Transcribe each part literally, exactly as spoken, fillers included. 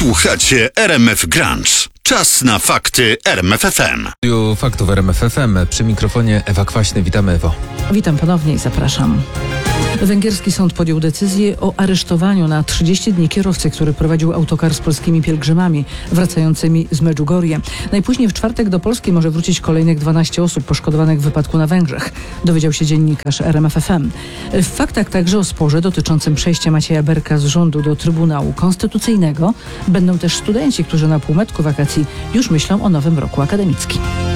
Słuchacie R M F Grunge. Czas na fakty R M F F M. Studiu faktów R M F F M. Przy mikrofonie Ewa Kwaśny. Witamy, Ewo. Witam ponownie i zapraszam. Węgierski sąd podjął decyzję o aresztowaniu na trzydzieści dni kierowcy, który prowadził autokar z polskimi pielgrzymami wracającymi z Medjugorje. Najpóźniej w czwartek do Polski może wrócić kolejnych dwanaście osób poszkodowanych w wypadku na Węgrzech, dowiedział się dziennikarz R M F F M. W faktach także o sporze dotyczącym przejścia Macieja Berka z rządu do Trybunału Konstytucyjnego będą też studenci, którzy na półmetku wakacji już myślą o nowym roku akademickim.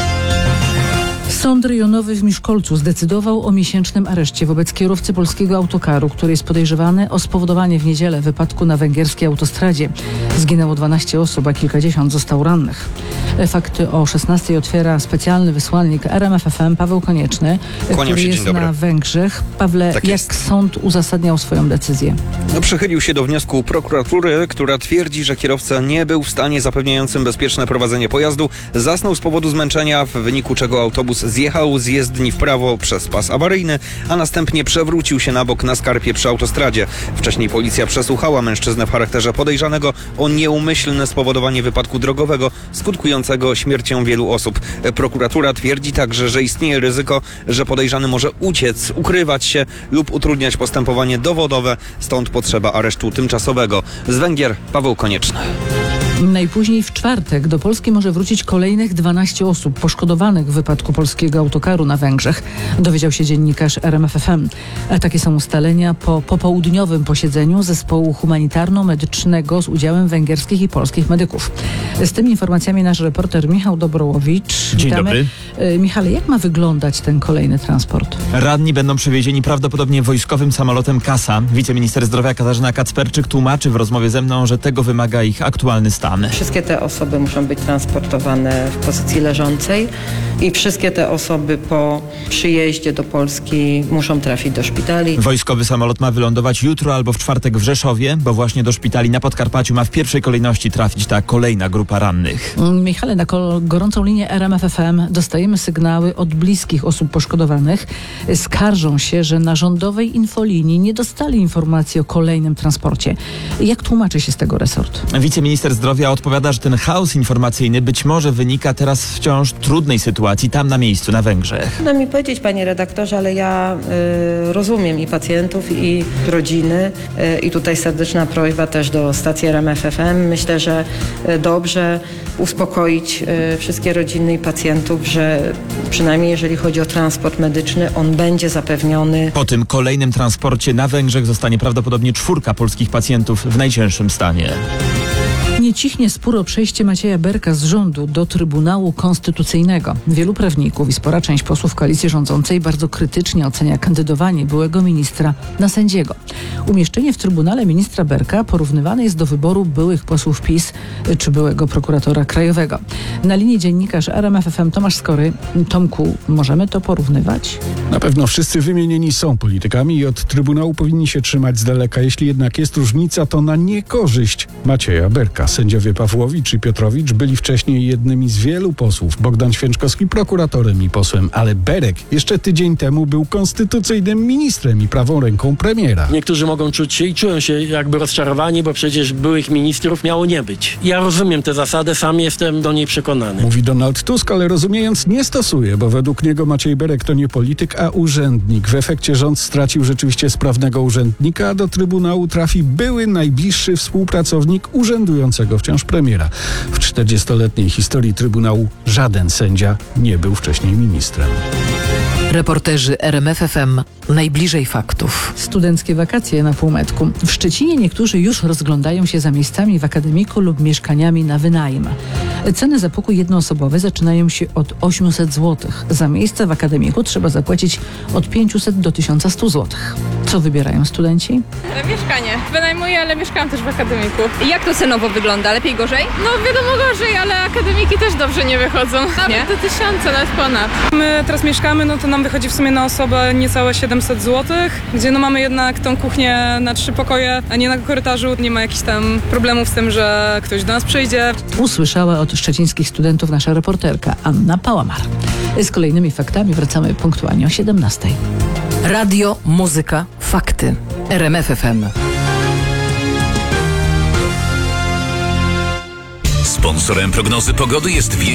Sąd rejonowy w Miszkolcu zdecydował o miesięcznym areszcie wobec kierowcy polskiego autokaru, który jest podejrzewany o spowodowanie w niedzielę wypadku na węgierskiej autostradzie. Zginęło dwanaście osób, a kilkadziesiąt zostało rannych. Fakty o szesnastej otwiera specjalny wysłannik R M F F M Paweł Konieczny, Kłaniam który się, jest dzień dobry. na Węgrzech. Pawle, Tak jak jest. sąd uzasadniał swoją decyzję? No, przychylił się do wniosku prokuratury, która twierdzi, że kierowca nie był w stanie zapewniającym bezpieczne prowadzenie pojazdu. Zasnął z powodu zmęczenia, w wyniku czego autobus zjechał z jezdni w prawo przez pas awaryjny, a następnie przewrócił się na bok na skarpie przy autostradzie. Wcześniej policja przesłuchała mężczyznę w charakterze podejrzanego o nieumyślne spowodowanie wypadku drogowego skutkującego śmiercią wielu osób. Prokuratura twierdzi także, że istnieje ryzyko, że podejrzany może uciec, ukrywać się lub utrudniać postępowanie dowodowe, stąd potrzeba aresztu tymczasowego. Z Węgier Paweł Konieczny. Najpóźniej w czwartek do Polski może wrócić kolejnych dwanaście osób poszkodowanych w wypadku polskiego autokaru na Węgrzech, dowiedział się dziennikarz R M F F M. Takie są ustalenia po popołudniowym posiedzeniu zespołu humanitarno-medycznego z udziałem węgierskich i polskich medyków. Z tymi informacjami nasz reporter Michał Dobrołowicz. Dzień Witamy. dobry. Michale, jak ma wyglądać ten kolejny transport? Ranni będą przewiezieni prawdopodobnie wojskowym samolotem Kasa. Wiceminister zdrowia Katarzyna Kacperczyk tłumaczy w rozmowie ze mną, że tego wymaga ich aktualny stan. Wszystkie te osoby muszą być transportowane w pozycji leżącej i wszystkie te osoby po przyjeździe do Polski muszą trafić do szpitali. Wojskowy samolot ma wylądować jutro albo w czwartek w Rzeszowie, bo właśnie do szpitali na Podkarpaciu ma w pierwszej kolejności trafić ta kolejna grupa rannych. Michale, na kol- gorącą linię R M F F M dostajemy sygnały od bliskich osób poszkodowanych. Skarżą się, że na rządowej infolinii nie dostali informacji o kolejnym transporcie. Jak tłumaczy się z tego resort? Wiceminister zdrowia odpowiada, że ten chaos informacyjny być może wynika teraz z wciąż trudnej sytuacji tam na miejscu, na Węgrzech. Trudno mi powiedzieć, panie redaktorze, ale ja y, rozumiem i pacjentów, i rodziny y, i tutaj serdeczna prośba też do stacji R M F F M. Myślę, że y, dobrze uspokoić y, wszystkie rodziny i pacjentów, że przynajmniej jeżeli chodzi o transport medyczny, on będzie zapewniony. Po tym kolejnym transporcie na Węgrzech zostanie prawdopodobnie czwórka polskich pacjentów w najcięższym stanie. Nie cichnie spór o przejście Macieja Berka z rządu do Trybunału Konstytucyjnego. Wielu prawników i spora część posłów koalicji rządzącej bardzo krytycznie ocenia kandydowanie byłego ministra na sędziego. Umieszczenie w Trybunale ministra Berka porównywane jest do wyboru byłych posłów PiS czy byłego prokuratora krajowego. Na linii dziennikarz R M F F M Tomasz Skory. Tomku, możemy to porównywać? Na pewno wszyscy wymienieni są politykami i od Trybunału powinni się trzymać z daleka. Jeśli jednak jest różnica, to na niekorzyść Macieja Berka. Sędziowie Pawłowicz i Piotrowicz byli wcześniej jednymi z wielu posłów. Bogdan Święczkowski prokuratorem i posłem, ale Berek jeszcze tydzień temu był konstytucyjnym ministrem i prawą ręką premiera. Niektórzy mogą czuć się i czują się jakby rozczarowani, bo przecież byłych ministrów miało nie być. Ja rozumiem tę zasadę, sam jestem do niej przekonany. Mówi Donald Tusk, ale rozumiejąc nie stosuje, bo według niego Maciej Berek to nie polityk, a urzędnik. W efekcie rząd stracił rzeczywiście sprawnego urzędnika, a do Trybunału trafi były najbliższy współpracownik urzędującego wciąż premiera. W czterdziestoletniej historii Trybunału żaden sędzia nie był wcześniej ministrem. Reporterzy R M F F M najbliżej faktów. Studenckie wakacje na półmetku. W Szczecinie niektórzy już rozglądają się za miejscami w akademiku lub mieszkaniami na wynajem. Ceny za pokój jednoosobowy zaczynają się od osiemset złotych. Za miejsce w akademiku trzeba zapłacić od pięćset do tysiąc sto złotych. Co wybierają studenci? Mieszkanie. Wynajmuję, ale mieszkam też w akademiku. Jak to cenowo wygląda? Lepiej, gorzej? No wiadomo gorzej, ale akademiki też dobrze nie wychodzą. Nawet Nie? do tysiąca, nawet ponad. My teraz mieszkamy, no to nam wychodzi w sumie na osobę niecałe siedemset złotych, gdzie no mamy jednak tą kuchnię na trzy pokoje, a nie na korytarzu. Nie ma jakichś tam problemów z tym, że ktoś do nas przyjdzie. Usłyszała od szczecińskich studentów nasza reporterka Anna Pałamar. Z kolejnymi faktami wracamy punktualnie o siedemnastej. Radio, muzyka, fakty. R M F F M. Sponsorem prognozy pogody jest Wieś